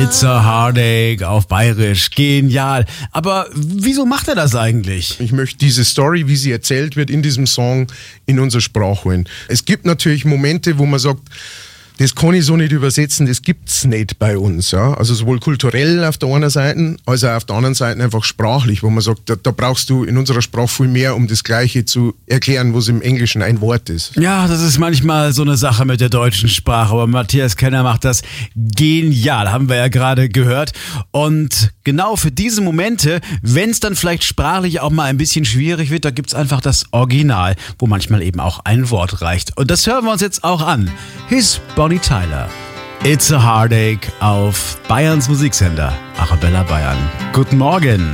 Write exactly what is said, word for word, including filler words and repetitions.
It's a Heartache auf Bayerisch. Genial. Aber wieso macht er das eigentlich? Ich möchte diese Story, wie sie erzählt wird, in diesem Song in unsere Sprache holen. Es gibt natürlich Momente, wo man sagt, das kann ich so nicht übersetzen, das gibt's nicht bei uns. Ja? Also sowohl kulturell auf der einen Seite, als auch auf der anderen Seite einfach sprachlich, wo man sagt, da, da brauchst du in unserer Sprache viel mehr, um das Gleiche zu erklären, was im Englischen ein Wort ist. Ja, das ist manchmal so eine Sache mit der deutschen Sprache, aber Matthias Kenner macht das genial, haben wir ja gerade gehört. Und genau für diese Momente, wenn es dann vielleicht sprachlich auch mal ein bisschen schwierig wird, da gibt's einfach das Original, wo manchmal eben auch ein Wort reicht. Und das hören wir uns jetzt auch an. His Bonnie Tyler. It's a Heartache auf Bayerns Musiksender Arabella Bayern. Guten Morgen.